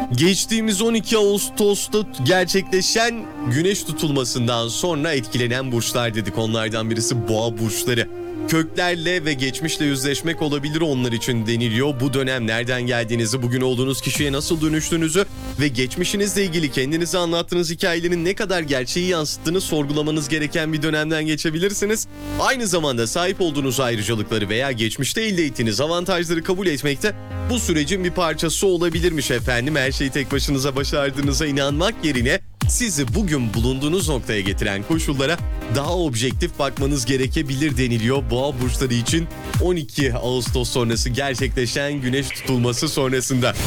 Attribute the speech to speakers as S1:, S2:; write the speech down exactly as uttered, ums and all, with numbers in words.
S1: Geçtiğimiz on iki Ağustos'ta gerçekleşen güneş tutulmasından sonra etkilenen burçlar dedik. Onlardan birisi boğa burçları. Köklerle ve geçmişle yüzleşmek olabilir onlar için deniliyor. Bu dönem nereden geldiğinizi, bugün olduğunuz kişiye nasıl dönüştüğünüzü ve geçmişinizle ilgili kendinize anlattığınız hikayelerin ne kadar gerçeği yansıttığını sorgulamanız gereken bir dönemden geçebilirsiniz. Aynı zamanda sahip olduğunuz ayrıcalıkları veya geçmişte elde ettiğiniz avantajları kabul etmekte bu sürecin bir parçası olabilirmiş efendim. Her şeyi tek başınıza başardığınıza inanmak yerine sizi bugün bulunduğunuz noktaya getiren koşullara daha objektif bakmanız gerekebilir deniliyor boğa burçları için on iki Ağustos sonrası gerçekleşen güneş tutulması sonrasında.